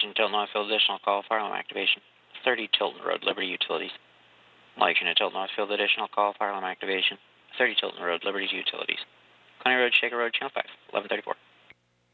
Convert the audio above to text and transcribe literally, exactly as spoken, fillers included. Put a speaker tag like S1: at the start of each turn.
S1: activation. Tilton Northfield additional call, fire alarm activation. thirty Tilton Road, Liberty Utilities. Mike Unit Tilton Northfield additional call, fire alarm activation. thirty Tilton Road, Liberty Utilities. Coney Road, Shaker Road, Channel five, eleven thirty-four.